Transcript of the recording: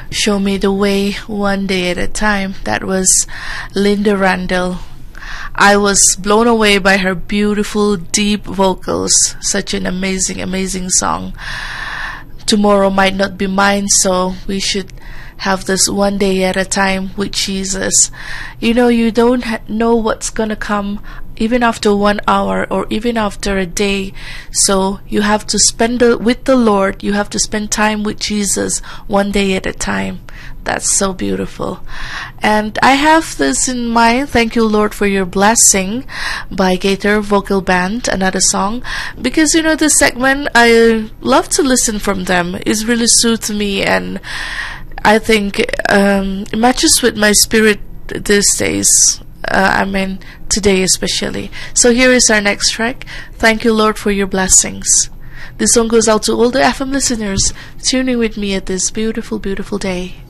Show Me the Way, One Day at a Time. That was Linda Randall. I was blown away by her beautiful, deep vocals. Such an amazing, amazing song. Tomorrow might not be mine, so we should have this one day at a time with Jesus. You know, you don't know what's gonna come even after 1 hour or even after a day. So you have to spend with the Lord. You have to spend time with Jesus one day at a time. That's so beautiful. And I have this in mind, Thank You Lord for Your Blessing by Gator Vocal Band, another song. Because you know, this segment, I love to listen from them. It really suits me, and I think it matches with my spirit these days. Today especially. So here is our next track, Thank You Lord for Your Blessings. This song goes out to all the FM listeners tuning with me at this beautiful, beautiful day.